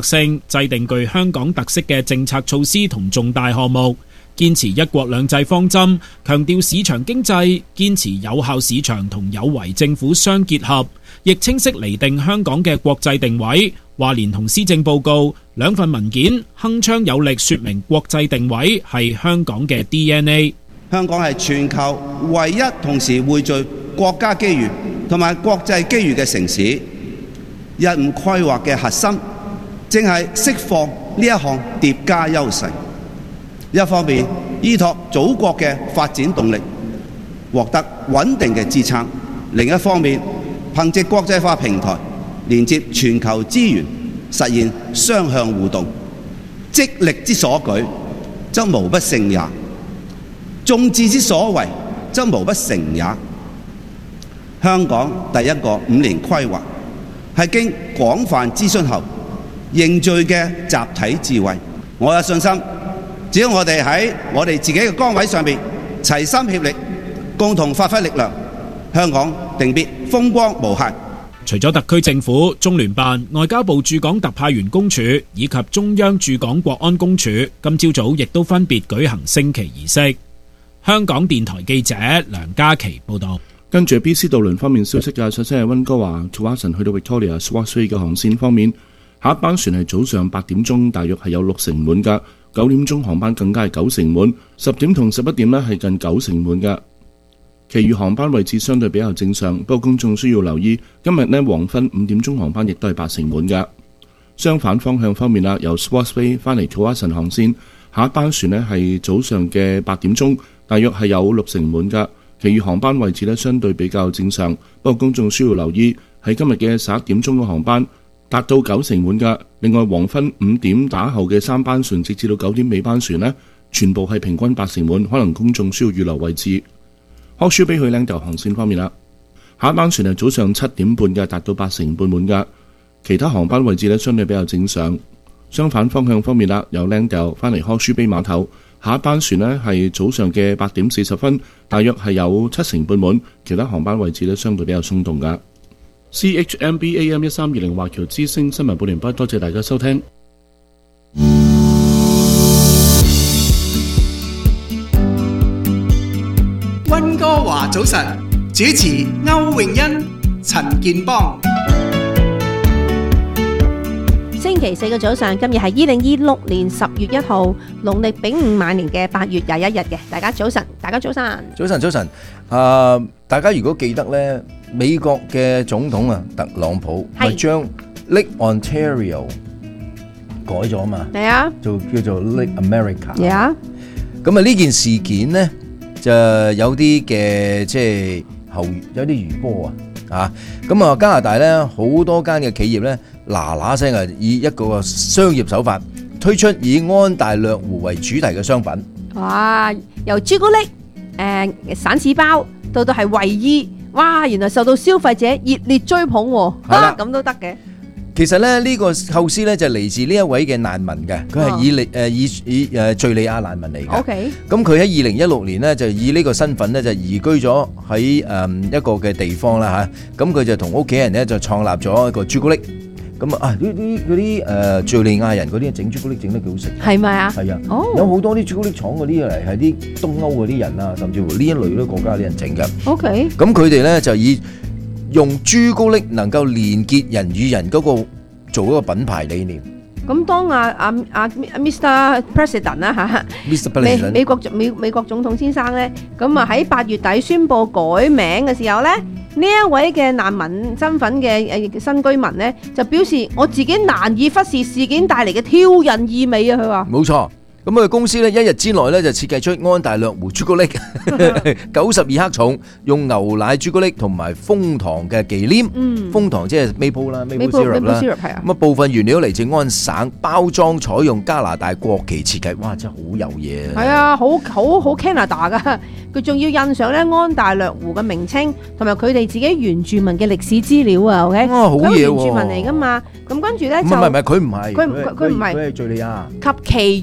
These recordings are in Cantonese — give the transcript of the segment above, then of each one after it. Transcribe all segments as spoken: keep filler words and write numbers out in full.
性，制定具香港特色嘅政策措施同重大項目，堅持一國兩制方針，強調市場經濟，堅持有效市場同有為政府相結合，亦清晰釐定香港嘅國際定位。話連同施政報告兩份文件，鏗鏘有力說明國際定位係香港嘅 D N A。 香港係全球唯一同時匯聚國家機遇同埋國際機遇嘅城市。一五規劃嘅核心正係釋放呢一項疊加優勢，一方面依託祖國嘅發展動力獲得穩定嘅支撐，另一方面憑藉國際化平台連接全球資源，實現雙向互動。積力之所舉，則無不勝也；眾志之所為，則無不成也。香港第一個五年規劃係經廣泛諮詢後凝聚嘅集體智慧。我有信心，只要我哋喺我哋自己嘅崗位上面齊心協力，共同發揮力量，香港定必風光無限。 除咗特區政府、中聯辦、外交部駐港特派員公署以及中央駐港國安公署，今朝早亦都分別舉行升旗儀式。香港電台記者梁嘉琪報道。 跟住 B C 渡輪方面消息嘅，首先係溫哥華 Tsawwassen 去到 Victoria Swartz Way 嘅航線方面，下一班船係早上八點鐘，大約係有六成滿㗎；九點鐘航班更加係九成滿，十點同十一點呢係近九成滿㗎。其餘航班位置相對比較正常，不過公眾需要留意，今日呢黃昏五點鐘航班亦都係八成滿㗎。相反方向方面啦，由 Swartz Way 翻嚟 Tsawwassen 航線，下一班船呢係早上嘅八點鐘，大約係有六成滿㗎。其餘航班位置呢相對比較正常，不過公眾需要留意，喺今日嘅十一點鐘嘅航班達到九成滿㗎。另外黃昏五點打後嘅三班船，直至到九點尾班船呢，全部係平均八成滿，可能公眾需要預留位置。Hawke's Bay 去 Langdale 航線方面啦，下一班船係早上七點半嘅，達到八成半滿㗎。其他航班位置呢相對比較正常。相反方向方面啦，由 Langdale 翻嚟 Hawke's Bay 碼頭，下一班船呢係早上嘅八點四十分，大約係有七成半滿。其他航班位置呢相對比較鬆動㗎。C H M B A M 一三二零華僑之聲新聞報完畢，多謝大家收聽。 溫哥華早晨，主持歐永欣、陳健邦。 星期四嘅早上，今日係二零二六年十月一號，農曆丙午晚年嘅八月廿一日嘅。大家早晨，大家早晨， 早晨，早晨。啊，大家如果記得咧，美國嘅總統啊，特朗普係將 Lake Ontario 改咗嘛？係啊，就叫做 Lake America。係啊。咁啊，呢件事件咧就有啲嘅即係後有啲餘波啊，啊，咁啊加拿大咧好多間嘅企業咧。嗱嗱聲啊！以一個商業手法推出以安大略湖為主題嘅商品。哇！由朱古力、誒、呃、散紙包到到係衛衣，哇！原來受到消費者熱烈追捧喎。係啦，咁都得嘅。其實咧呢、呢個構思咧就嚟自呢一位嘅難民嘅，佢係以利誒以以誒敍利亞難民嚟嘅。OK。咁佢喺二零一六年咧就以呢個身份咧就移居咗喺誒一個嘅地方啦嚇。咁佢就同屋企人咧就創立咗一個朱古力。咁啊！呢啲嗰啲誒敍利亞人嗰啲整朱古力整得幾好食，係咪啊？係啊，有好多啲朱古力廠嗰啲嚟係啲東歐嗰啲人啊，甚至乎呢一類嗰啲國家啲人整嘅。OK。咁佢哋咧就以用朱古力能夠連結人與人嗰個做一個品牌理念。咁當阿阿阿 Mister President 啦嚇 ，Mister President 美美國美美國總統先生咧，咁啊喺八月底宣布改名嘅時候咧。呢一位嘅難民身份嘅誒新居民呢，就表示我自己難以忽視事件帶嚟嘅挑釁意味啊！佢話冇錯，咁佢公司呢，一日之內呢，就設計出安大略湖朱古力，九十二克重，用牛奶朱古力同埋楓糖嘅忌廉，嗯，楓糖即係 maple 啦 ，maple syrup 啦，係啊，咁啊部分原料嚟自安省，包裝採用加拿大國旗設計，哇！真係好有嘢啊！係啊，好好好 Canada 噶。佢仲要印上咧安大略湖嘅名稱，同埋佢哋自己原住民嘅歷史資料啊 ，OK？ 哦，好嘢喎！佢係原住民嚟噶嘛，咁跟住咧就唔係唔係佢唔係，佢佢佢唔係，佢係敍利亞及其原住民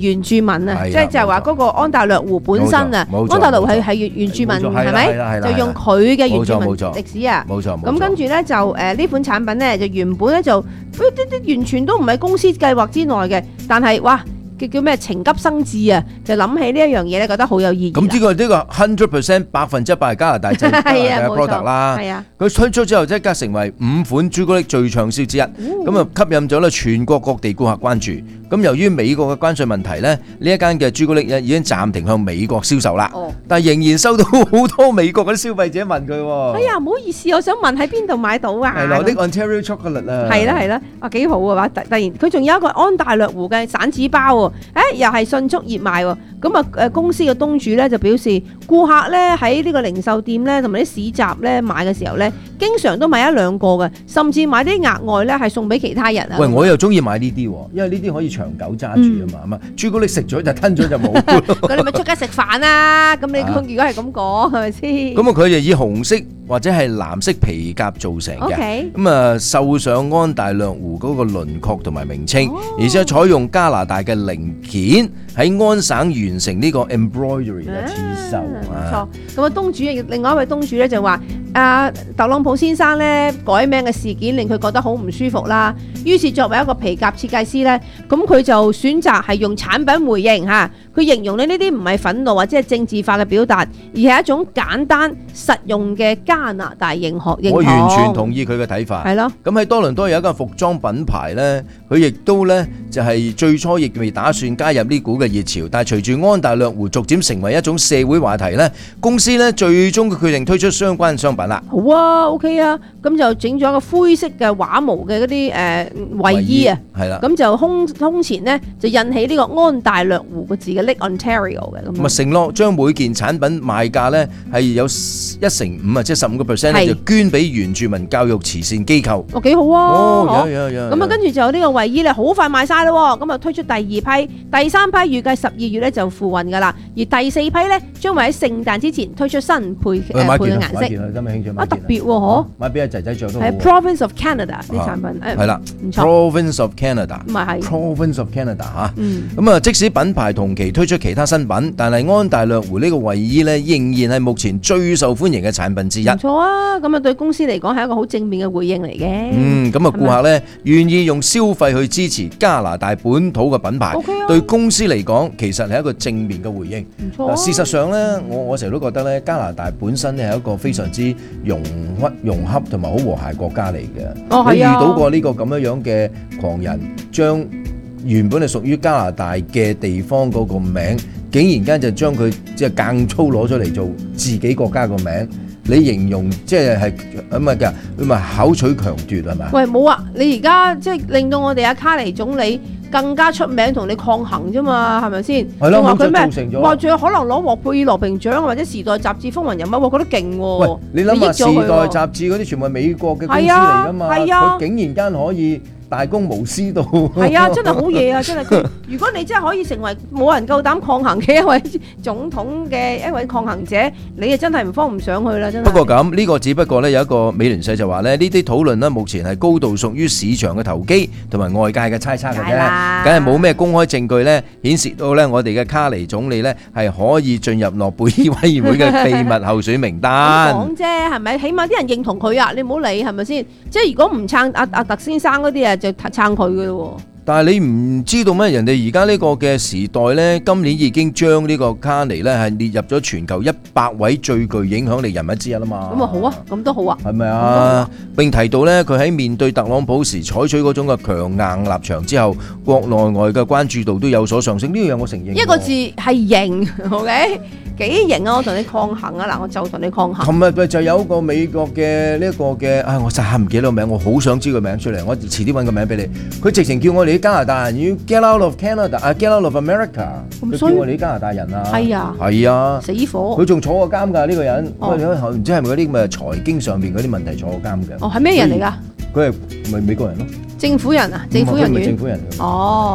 民啊，即係就係話嗰個安大略湖本身啊，安大略湖係係原原住民係咪？就用佢嘅原住民歷史啊， 冇錯。 咁跟住咧就誒呢款產品咧就原本咧就啲啲完全都唔係公司計劃之內嘅，但係哇！叫叫咩情急生智啊，就諗起呢一樣嘢咧，覺得好有意義。 咁呢個呢個 hundred percent 百分之一百係加拿大製嘅 product 啦。係啊，佢推出之後即刻成為五款朱古力最暢銷之一，咁啊吸引咗咧全國各地顧客關注。咁由於美國嘅關稅問題咧，呢一間嘅朱古力咧已經暫停向美國銷售啦。哦，但係仍然收到好多美國嗰啲消費者問佢。哎呀，唔好意思，我想問喺邊度買到啊？ 係啦，呢個 Ontario Chocolate 啊。 係啦係啦，啊幾好啊！突突然佢仲有一個安大略湖嘅散紙包喎。誒又係迅速熱賣喎，咁啊誒公司嘅東主咧就表示，顧客咧喺呢個零售店咧同埋啲市集咧買嘅時候咧，經常都買一兩個嘅，甚至買啲額外咧係送俾其他人啊。 喂，我又中意買呢啲喎，因為呢啲可以長久揸住啊嘛，咁啊、嗯、朱古力食咗就吞咗就冇。 咁你咪出街食飯啦，咁你如果係咁講係咪先？ 咁啊佢就以紅色或者係藍色皮夾做成嘅，咁啊繡上安大略湖嗰個輪廓同埋名稱，哦、而且採用加拿大嘅零件喺安省完成呢個 embroidery 嘅刺繡。 冇錯，咁啊東主另外一位東主咧就話，啊特朗普先生咧改名嘅事件令佢覺得好唔舒服啦，於是作為一個皮夾設計師咧，咁佢就選擇係用產品回應嚇，佢形容咧呢啲唔係憤怒或者係政治化嘅表達，而係一種簡單實用嘅加拿大認學認同。 我完全同意佢嘅睇法。 係咯。 咁喺多倫多有一個服裝品牌咧，佢亦都咧就係最初亦未打算加入呢股嘅熱潮，但係隨住安大略湖逐漸成為一種社會話題咧，公司咧最終佢決定推出相關商品啦。 好啊 ，OK 啊，咁就整咗一個灰色嘅畫毛嘅嗰啲誒衛衣啊，係啦，咁就胸胸前咧就印起呢個安大略湖個字嘅 Lake Ontario 嘅咁。咁啊承諾將每件產品賣價咧係有一成五啊，即係十五個 percent 咧就捐俾原住民教育慈善機構。 哦，幾好啊！ 哦，有有有。 咁啊，跟住就呢個衛衣咧好快賣晒咯，咁啊推出第二批、第三批，預計十二月咧就付運噶啦，而第四批咧將會喺聖誕之前推出新配誒配嘅顏色。啊，特別喎，嗬！ 買俾阿仔仔着都好。 係 Province of Canada 啲產品， 係啦，唔錯。Province of Canada， 唔係係 Province of Canada 嚇。咁啊，即使品牌同期推出其他新品，但係安大略湖呢個衛衣咧，仍然係目前最受歡迎嘅產品之一。唔錯啊！咁啊，對公司嚟講係一個好正面嘅回應嚟嘅。 嗯，咁啊，顧客咧願意用消費去支持加拿大本土嘅品牌，對公司嚟講其實係一個正面嘅回應。唔錯。事實上咧，我我成日都覺得咧，加拿大本身咧係一個非常之融屈融洽同埋好和諧國家嚟嘅。哦，係啊。你遇到過呢個咁樣樣嘅狂人，將原本係屬於加拿大嘅地方嗰個名，竟然間就將佢即係更粗攞咗嚟做自己國家個名，你形容即係係咁啊嘅，佢咪巧取強奪係咪？ 喂，冇啊！你而家即係令到我哋阿卡尼總理更加出名，同你抗衡啫嘛，係咪先？係咯， 話佢咩？ 話仲有可能攞獲貝爾和平獎或者時代雜誌風雲人物，我覺得勁喎。 喂，你諗下時代雜誌嗰啲全部係美國嘅公司嚟㗎嘛？係啊，佢竟然間可以大公無私到， 係啊，真係好嘢啊！真係，如果你真係可以成為冇人夠膽抗衡嘅一位總統嘅一位抗衡者，你啊真係唔慌唔上去啦！真係。 不過咁呢個只不過咧有一個美聯社就話咧，呢啲討論呢目前係高度屬於市場嘅投機同埋外界嘅猜測嘅啫，梗係冇咩公開證據咧顯示到咧我哋嘅卡尼總理咧係可以進入諾貝爾委員會嘅秘密候選名單。 講啫，係咪？起碼啲人認同佢啊！你唔好理係咪先？即係如果唔撐阿阿特先生嗰啲啊，就撐佢嘅咯。 但係你唔知道咩？人哋而家呢個嘅時代呢，今年已經將呢個卡尼呢係列入咗全球一百位最具影響力人物之一啦嘛。 咁啊好啊，咁都好啊。 係咪啊？並提到呢，佢喺面對特朗普時採取嗰種嘅強硬立場之後，國內外嘅關注度都有所上升。呢樣我承認。 一個字係型 ，OK？幾型啊！我同你抗衡啊！嗱，我就同你抗衡。 琴日就有一個美國嘅呢一個嘅，唉，我實係唔記得個名，我好想知個名出嚟，我遲啲揾個名俾你。佢直情叫我哋啲加拿大人要 get out of Canada，啊 get out of America。佢叫我哋啲加拿大人啊。係啊。係啊。死火。佢仲坐過監㗎呢個人，唔知係咪嗰啲咁嘅財經上邊嗰啲問題坐過監嘅。 哦，係咩人嚟㗎？ 佢係咪美國人咯？ 政府人啊，政府人員。 政府人。 哦。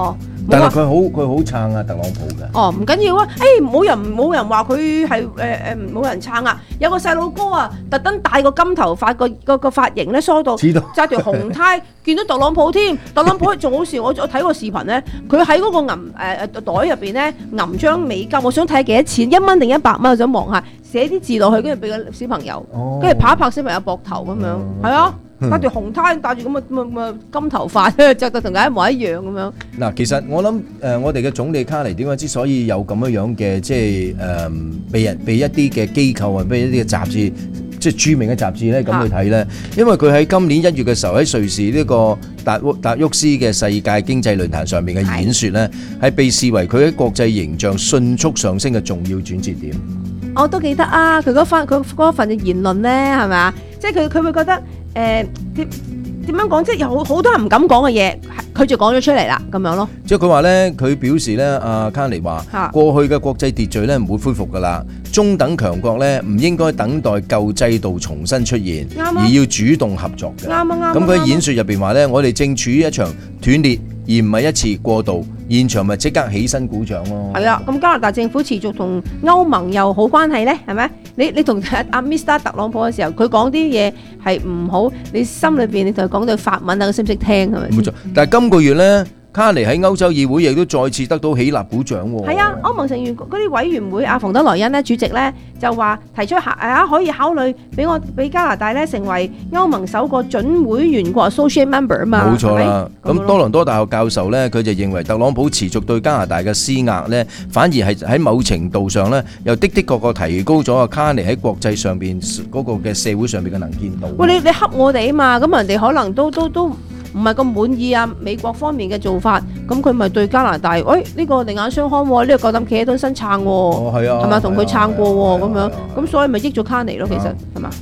但係佢好佢好撐啊特朗普嘅。 哦，唔緊要啊，誒冇人冇人話佢係誒誒冇人撐啊，有個細佬哥啊，特登戴個金頭髮個個個髮型咧梳到，紮條紅呔，見到特朗普添，特朗普仲好笑，我我睇個視頻咧，佢喺嗰個銀誒誒袋入邊咧，銀張美金，我想睇下幾多錢，一蚊定一百蚊，我想望下，寫啲字落去，跟住俾個小朋友，跟住拍一拍小朋友膊頭咁樣，係啊。戴條紅呔，戴住咁嘅咁嘅金頭髮，着到同佢一模一樣咁樣。 嗱，其實我諗誒，我哋嘅總理卡尼點解之所以有咁樣樣嘅，即係誒，被人被一啲嘅機構啊，被一啲嘅雜誌，即係著名嘅雜誌咧咁去睇咧，因為佢喺今年一月嘅時候喺瑞士呢個達沃達沃斯嘅世界經濟論壇上面嘅演說咧，係被視為佢喺國際形象迅速上升嘅重要轉折點。 我都記得啊，佢嗰份佢嗰份嘅言論咧，係咪啊？即係佢佢會覺得。誒點點樣講？即係有好好多人唔敢講嘅嘢，佢就講咗出嚟啦，咁樣咯。即係佢話咧，佢表示咧，阿卡尼話過去嘅國際秩序咧唔會恢復噶啦，中等強國咧唔應該等待舊制度重新出現，而要主動合作嘅。啱啊啱。咁佢喺演説入邊話咧，我哋正處於一場斷裂，而唔係一次過渡。現場咪即刻起身鼓掌咯。係啊，咁加拿大政府持續同歐盟又好關係咧，係咪？你你同阿 Mister 特朗普嘅時候，佢講啲嘢係唔好，你心裏邊你同佢講到法文啊，佢識唔識聽係咪？冇錯，但係今個月咧。卡尼喺歐洲議會亦都再次得到起立鼓掌喎。係啊，歐盟成員嗰啲委員會阿馮德萊恩咧主席咧就話提出啊可以考慮俾我俾加拿大咧成為歐盟首個準會員國 associate member 啊嘛。冇錯啦。咁多倫多大學教授咧佢就認為特朗普持續對加拿大嘅施壓咧，反而係喺某程度上咧又的的確確提高咗卡尼喺國際上邊嗰個嘅社會上邊嘅能見度。喂，你你恰我哋啊嘛，咁人哋可能都都都。唔係咁滿意啊，美國方面嘅做法，咁佢咪對加拿大，喂、哎、呢、呢個另眼相看喎，呢、呢個夠膽企喺度身撐喎，哦係啊，係咪同佢撐過喎咁樣，咁所以咪益咗卡尼咯，其實係嘛？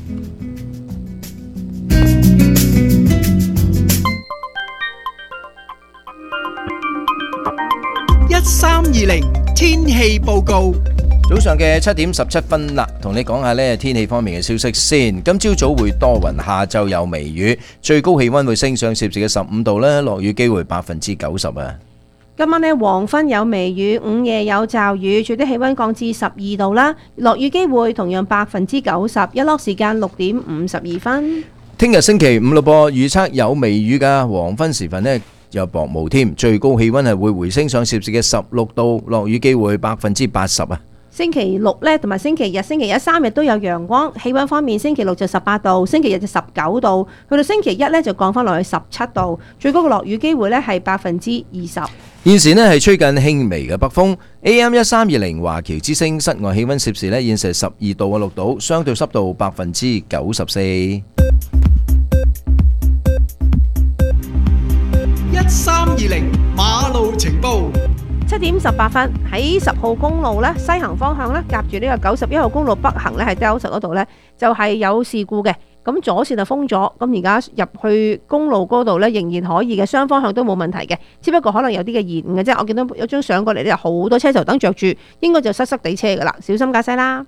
一三二零天氣報告。 早上嘅七點十七分啦，同你講下呢天氣方面嘅消息先。今朝早會多雲，下晝有微雨，最高氣溫會升上攝氏嘅十五度呢，落雨機會百分之九十啊。 今晚呢黃昏有微雨，午夜有驟雨，最低氣溫降至十二度啦，落雨機會同樣百分之九十，日落時間六點五十二分。聽日星期五咯噃，預測有微雨噶，黃昏時分呢有薄霧添，最高氣溫係會回升上攝氏嘅十六度，落雨機會百分之八十啊。星期六呢同埋星期日、星期一三日都有陽光，氣溫方面星期六就十八度，星期日就十九度，去到星期一呢就降翻落去十七度，最高嘅落雨機會呢係百分之二十。現時呢係吹緊輕微嘅北風 ，A M 一三二零華僑之聲室外氣溫攝氏呢現時係十二度啊，錄到相對濕度百分之九十四。一三二零馬路情報。 七點十八分喺十號公路咧，西行方向咧，夾住呢個九十一號公路北行咧，係 Delta 嗰度咧，就係有事故嘅。咁左線就封咗，咁而家入去公路嗰度咧，仍然可以嘅，雙方向都冇問題嘅，只不過可能有啲嘅延誤嘅啫。我見到有張相過嚟咧，好多車頭燈着住，應該就塞塞地車噶啦，小心駕駛啦。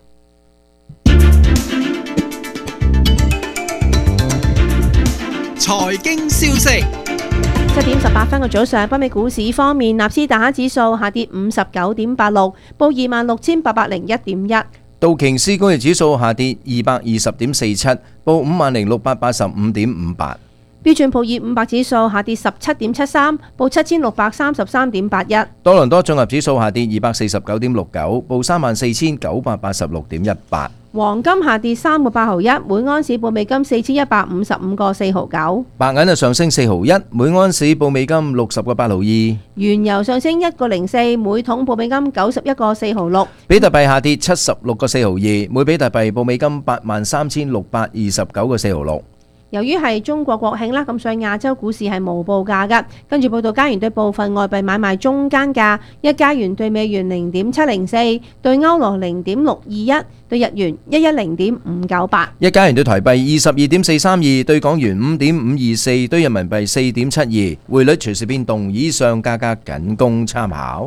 財經消息。 七點十八分嘅早上，北美股市方面，納斯達克指數下跌五十九點八六，報二萬六千八百零一點一。 道瓊斯工業指數下跌二百二十點四七，報五萬零六百八十五點五八。 標準普爾五百指數下跌十七點七三，報七千六百三十三點八一。 多倫多綜合指數下跌二百四十九點六九，報三萬四千九百八十六點一八。 黃金下跌三個八毫一，每安士報美金四千一百五十五個四毫九。 白銀就上升四毫一，每安士報美金六十個八毫二。 原油上升一個零四，每桶報美金九十一個四毫六。 比特幣下跌七十六個四毫二，每比特幣報美金八萬三千六百二十九個四毫六。 由於係中國國慶啦，咁所以亞洲股市係無報價噶。跟住報道，加元對部分外幣買賣中間價：一加元對美元零點七零四，對歐羅零點六二一，對日元一一零點五九八。一加元對台幣二十二點四三二，對港元五點五二四，對人民幣四點七二。匯率隨時變動，以上價格僅供參考。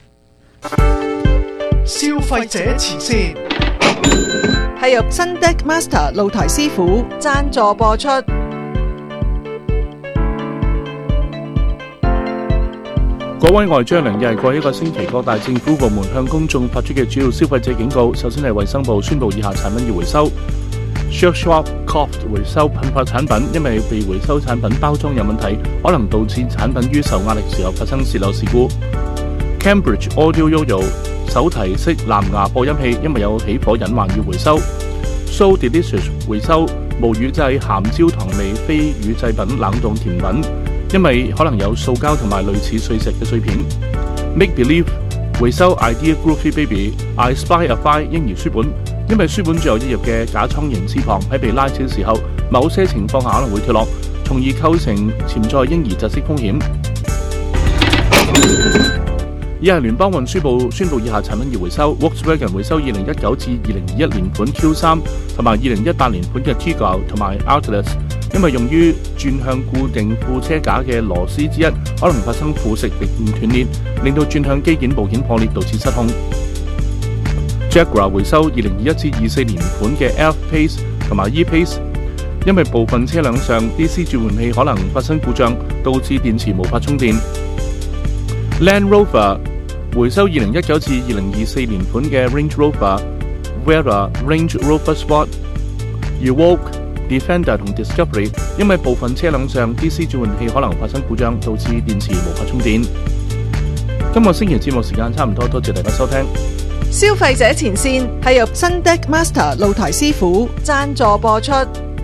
消費者前線。 係由新 Deck Master 露台師傅贊助播出。 各位外將良日過一個星期，各大政府部門向公眾發出嘅主要消費者警告。首先係衛生部宣布以下產品要回收 ：Shop-Shop-Cough 回收噴發產品，因為被回收產品包裝有問題，可能導致產品於受壓力時候發生洩漏事故。Cambridge Audio Yoyo 手提式藍牙播音器，因為有起火隱患要回收。So Delicious 回收無乳製鹹焦糖味非乳製品冷凍甜品，因為可能有塑膠同埋類似碎石嘅碎片。Make Believe 回收 Idea Groovy Baby I Spy a Fly 嬰兒書本，因為書本最後一頁嘅假倉形翅膀喺被拉扯時候，某些情況下可能會脫落，從而構成潛在嬰兒窒息風險。以下聯邦運輸部宣布以下產品要回收 ：Volkswagen 回收二零一九至二零二一年款 Q 三同埋二零一八年款嘅 Tiggo 同埋 Atlas， 因為用於轉向固定副車架嘅螺絲之一可能發生腐蝕並斷裂，令到轉向機件部件破裂，導致失控。Jaguar 回收二零二一至二四年款嘅 F-Pace 同埋 E-Pace， 因為部分車輛上 D C 轉換器可能發生故障，導致電池無法充電。Land Rover 回收二零一九至二零二四年款嘅 Range Rover、Vera、Range Rover Sport、Evoque、Defender 同 Discovery， 因為部分車輛上 D C 轉換器可能發生故障，導致電池無法充電。今個星期節目時間差唔多，多謝大家收聽。 消費者前線係由 Sundeck Master 露台師傅贊助播出。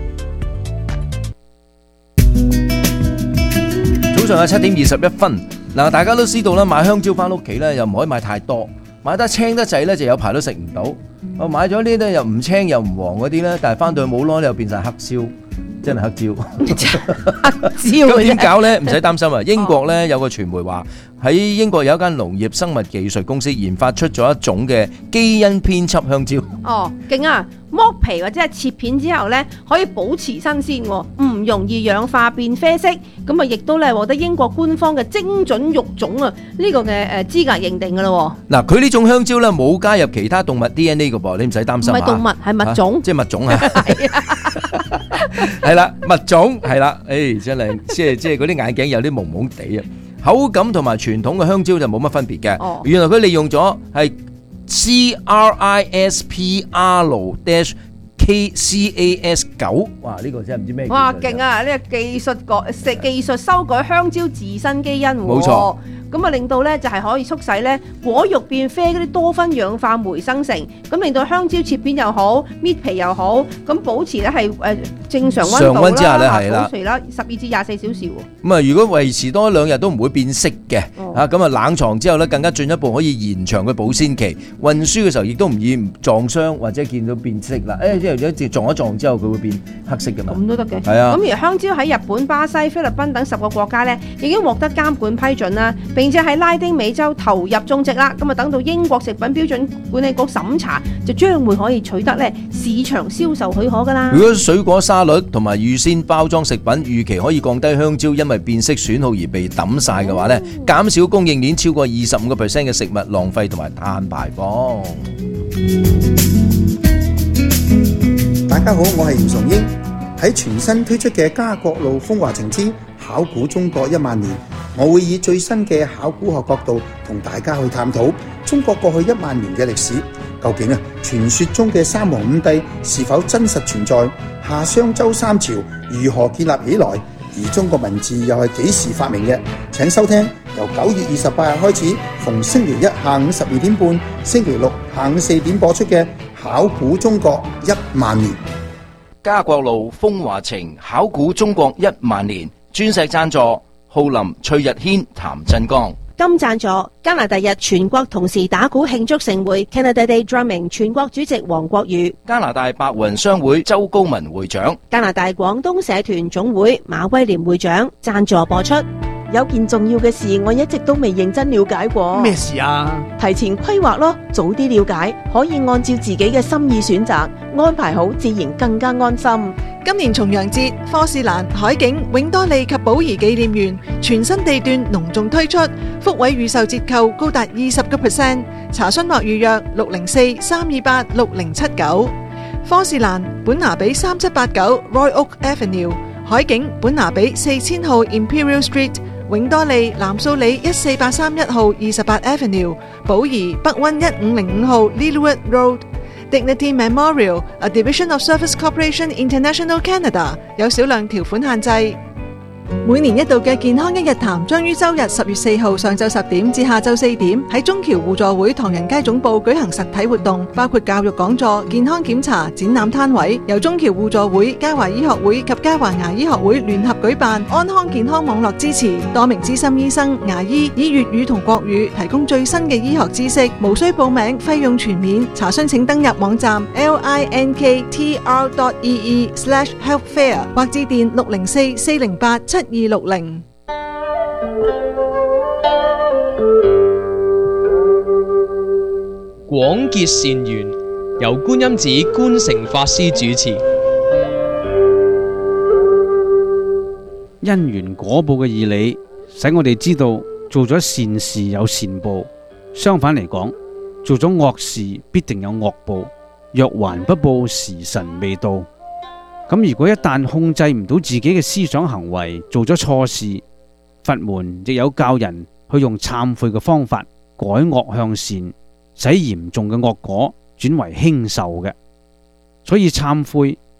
早上嘅七點二十一分。嗱，大家都知道啦，買香蕉翻屋企咧，又唔可以買太多，買得青得滯咧，就有排都食唔到。我買咗呢啲又唔青又唔黃嗰啲咧，但係翻到去冇耐又變晒黑椒，真係黑椒。黑椒咁點搞咧？唔使擔心啊！英國咧有個傳媒話喺英國有一間農業生物技術公司研發出咗一種嘅基因編輯香蕉。 哦，勁啊！剝皮或者係切片之後咧，可以保持新鮮，唔容易氧化變啡色。咁啊，亦都咧獲得英國官方嘅精準育種啊呢個嘅誒資格認定噶啦。嗱， 佢呢種香蕉咧冇加入其他動物 D N A 嘅噃，你唔使擔心。唔係動物，係物種， 即係物種啊。係啦，物種係啦，誒真係即係即係嗰啲眼鏡有啲蒙蒙地啊，口感同埋傳統嘅香蕉就冇乜分別嘅。哦，原來佢利用咗係 C R I S P R K C A S 九，哇！呢、這個真係唔知咩。 哇，勁啊！呢、這個技術改食技術修改香蕉自身基因， 冇錯。 咁啊，令到咧就係可以促使咧果肉變啡嗰啲多酚氧化酶生成，咁令到香蕉切片又好，搣皮又好，咁保持咧係誒正常溫度啦， 之下咧係啦， 保持啦十二至廿四小時。 咁啊，如果維持多兩日都唔會變色嘅，啊咁啊冷藏之後咧更加進一步可以延長佢保鮮期，運輸嘅時候亦都唔易撞傷或者見到變色啦。誒即係一直撞一撞之後佢會變黑色嘅嘛。 咁都得嘅。 係啊。 咁而香蕉喺日本、巴西、菲律賓等十個國家咧已經獲得監管批准啦。並且喺拉丁美洲投入種植啦，咁啊等到英國食品標準管理局審查，就將會可以取得咧市場銷售許可噶啦。 如果水果沙律同埋預先包裝食品預期可以降低香蕉因為變色損耗而被抌晒嘅話咧，減少供應鏈超過二十五個 percent 嘅食物浪費同埋碳排放。 大家好，我係姚崇英。喺全新推出嘅家國路風華情之考古中國一萬年，我會以最新嘅考古學角度同大家去探討中國過去一萬年嘅歷史。究竟啊，傳說中嘅三皇五帝是否真實存在？夏商周三朝如何建立起來？而中國文字又係幾時發明嘅？請收聽由九月二十八日開始，逢星期一下午十二點半、星期六下午四點播出嘅《考古中國一萬年》。 家國路風華情，考古中國一萬年。鑽石贊助浩林、崔日軒、譚振剛。 金贊助加拿大日全國同時打鼓慶祝盛會 Canada Day Drumming 全國主席黃國宇。 加拿大白雲商會周高文會長。 加拿大廣東社團總會馬威廉會長贊助播出。 有件重要嘅事我一直都未認真了解過。 咩事啊？ 提前規劃咯，早啲了解，可以按照自己嘅心意選擇，安排好自然更加安心。 今年重陽節，科士蘭、海景、永多利及寶儀紀念園全新地段隆重推出，福位預售折扣高達二十個 percent， 查詢或預約六零四三二八六零七九。科士蘭本拿比三七八九 Roy Oak Avenue， 海景本拿比四千號 Imperial Street。 永多利南素里一四八三一號二十八 Avenue， 寶儀北溫一五零五號 Lillooet Road。Dignity Memorial, a division of Service Corporation International Canada， 有少量條款限制。每年一度嘅健康一日談將於周日十月四號上晝十點至下晝四點喺中僑互助會唐人街總部舉行實體活動，包括教育講座、健康檢查、展覽攤位，由中僑互助會、嘉華醫學會及嘉華牙醫學會聯合舉辦，安康健康網絡支持，多名資深醫生、牙醫以粵語同國語提供最新嘅醫學知識，無需報名，費用全免。查詢請登入網站 linktr dot ee slash healthfair 或致電六零四四零八七二六零。 廣結善緣，由觀音寺觀誠法師主持。 因緣果報嘅義理，使我哋知道做咗善事有善報，相反嚟講，做咗惡事必定有惡報。若還不報，時辰未到。咁如果一旦控制唔到自己嘅思想行為，做咗錯事，佛門亦有教人去用懺悔嘅方法改惡向善，使嚴重嘅惡果轉為輕受嘅。所以懺悔